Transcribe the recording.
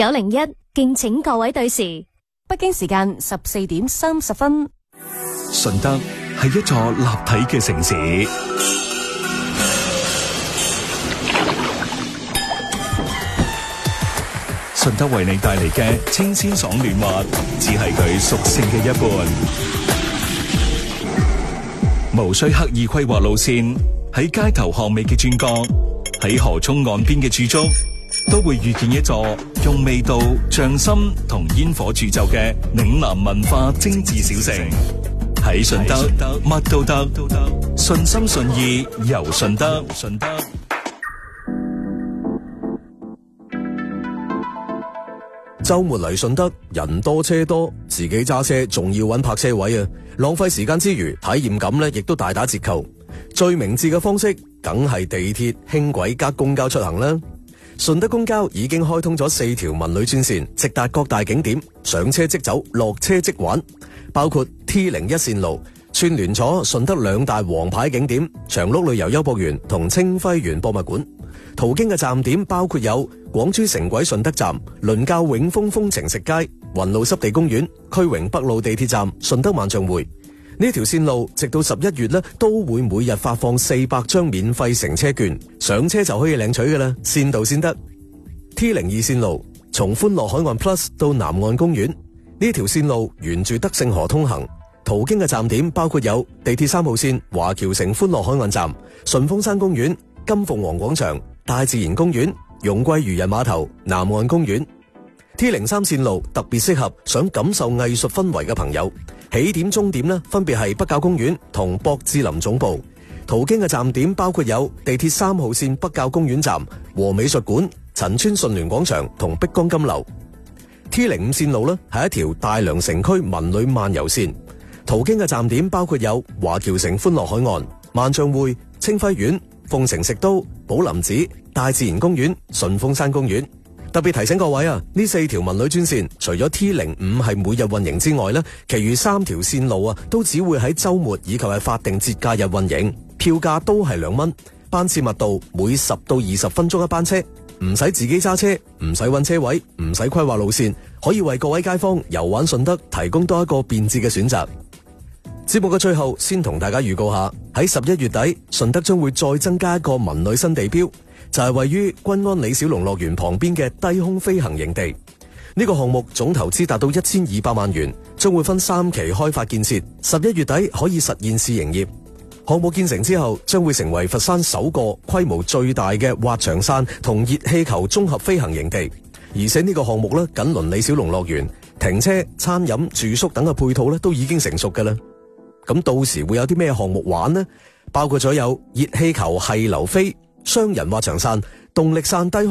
901，敬請各位對時。 北京時間14點30分。 順德係一座立體嘅城市，順德為你帶嚟嘅清鮮爽嫩滑，只係佢屬性嘅一半。無需刻意規劃路線，喺街頭巷尾嘅轉角，喺河涌岸邊嘅駐足，都會遇見一座用味道、匠心同煙火鑄就嘅嶺南文化精緻小城。喺順德，乜都得，順心順意遊順德。 周末嚟順德，人多車多，自己揸車仲要揾泊車位啊！浪費時間之餘，體驗感呢亦都大打折扣。最明智嘅方式，梗係地鐵、輕軌加公交出行啦。順德公交已經開通咗4條文旅專線，直達各大景點，上車即走，落車即玩。包括 T01 線路串聯咗順德2大王牌景點長鹿旅遊優博園同清暉園博物館。途經嘅站點包括有廣珠城軌順德站、倫教永豐風情食街、雲路濕地公園、區榮北路地鐵站、順德萬象匯。呢條線路直到11月呢都會每日發放400張免費乘車券，上車就可以領取㗎啦，先到先得。T02 線路從歡樂海岸 Plus 到南岸公園，呢條線路沿住德勝河通行，途經嘅站點包括有地鐵3號線華僑城歡樂海岸站、順峰山公園、金鳳凰廣場、大自然公園、容桂漁人碼頭、南岸公園。T03 線路特別適合想感受藝術氛圍嘅朋友，起點終點呢分別係北滘公園同博智林總部。途經嘅站點包括有地鐵3號線北滘公園站、和美術館、陳村順聯廣場同碧江金樓。T05 線路呢係一條大良城區文旅漫遊線，途經嘅站點包括有華僑城歡樂海岸、萬象匯、清暉園、鳳城食都、寶林寺、大自然公園、順峰山公園。特別提醒各位啊，呢4條文旅專線除咗 T05 係每日運營之外呢，其餘3條線路啊都只會喺周末以及係法定節假日運營，票價都係2蚊，班次密度每10到20分鐘一班車，唔使自己揸車，唔使揾車位，唔使規劃路線，可以為各位街坊遊玩順德提供多一個便捷嘅選擇。節目嘅最後，先同大家預告下，喺11月底，順德將會再增加一個文旅新地標，就係位於均安李小龍樂園旁邊嘅低空飛行營地。呢個項目總投資達到1200萬元，將會分3期開發建設，11月底可以實現試營業。項目建成之後，將會成為佛山首個規模最大嘅滑翔傘同熱氣球綜合飛行營地。而且呢個項目呢，緊鄰李小龍樂園，停車、餐飲、住宿等嘅配套呢都已經成熟㗎啦。咁到時會有啲咩項目玩呢？包括咗有熱氣球係流飛、雙人滑翔傘、動力傘低